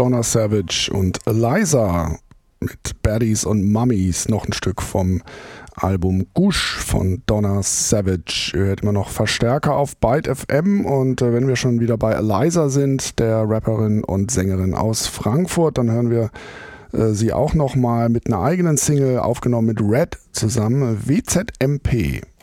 Donna Savage und Eliza mit Baddies und Mummies, noch ein Stück vom Album Gush von Donna Savage. Ihr hört immer noch Verstärker auf Byte FM und wenn wir schon wieder bei Eliza sind, der Rapperin und Sängerin aus Frankfurt, dann hören wir sie auch nochmal mit einer eigenen Single aufgenommen mit Red zusammen, WZMP.